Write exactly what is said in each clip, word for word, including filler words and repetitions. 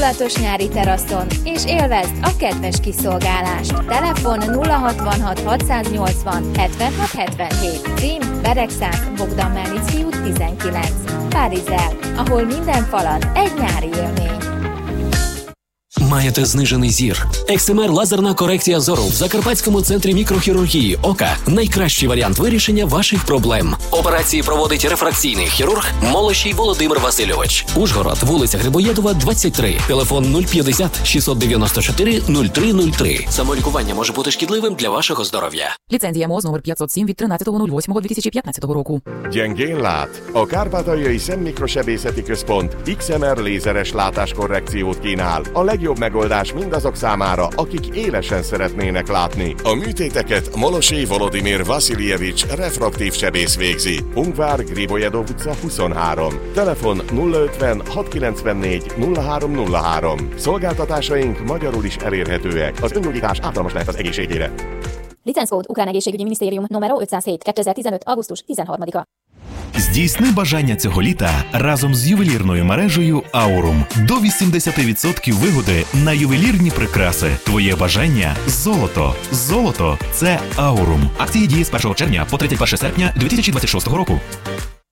hangulatos nyári teraszon, és élvezd a kedves kiszolgálást. Telefon nulla hatvanhat hatszáznyolcvan hetvenhat hetvenhét. Cím Beregszák, Bogdan Melnicki út tizenkilenc. Párizzel, ahol minden falat egy nyári élmény. Маєте знижений зір? екс ем ар лазерна корекція зору в Закарпатському центрі мікрохірургії ока – найкращий варіант вирішення ваших проблем. Операції проводить рефракційний хірург Молощій Володимир Васильович. Ужгород, вулиця Грибоєдова, двадцять три. Телефон нуль п'ятдесят шістсот дев'яносто чотири нуль три нуль три. Самолікування може бути шкідливим для вашого здоров'я. Ліцензія МОЗ номер п'ятсот сім від тринадцятого лютого дві тисячі п'ятнадцятого року. Gyengén lát? A Kárpátaljai Szemmikrosebészeti Központ iksz em er lézeres látáskorrekciót kínál. A legjobb megoldás mindazok számára, akik élesen szeretnének látni. A műtéteket Molosey Volodymyr Vasiljevics refraktív sebész végzi. Ungvár, Gribojedov utca huszonhárom. Telefon nulla ötven hatszázkilencvennégy nulla három nulla három. Szolgáltatásaink magyarul is elérhetőek. Az öngyógyítás ártalmas lehet az egészségére. Licenckód Ukrán Egészségügyi Minisztérium номер ötszázhét kétezer-tizenöt augusztus tizenharmadika. Здійсни бажання цього літа разом з ювелірною мережею Aurum. До вісімдесят відсотків вигоди на ювелірні прикраси. Твоє бажання – золото. Золото – це Aurum. Акції діє з першого червня по тридцять перше серпня дві тисячі двадцять шостого року.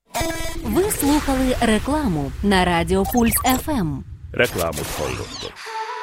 Ви слухали рекламу на Радіо Пульс еф ем. Reklámot hallottak.